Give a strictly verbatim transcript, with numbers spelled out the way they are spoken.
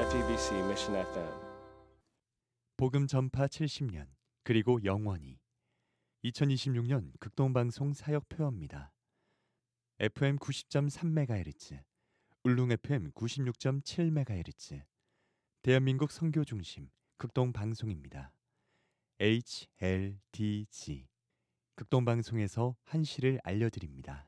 에프이비씨 Mission 에프엠. 복음 전파 칠십 년 그리고 영원히 이천이십육 년 극동방송 사역표어입니다. 에프엠 구십 점 삼 메가헤르츠, 울릉 에프엠 구십육 점 칠 메가헤르츠, 대한민국 선교중심 극동방송입니다. 에이치엘디지 극동방송에서 한시를 알려드립니다.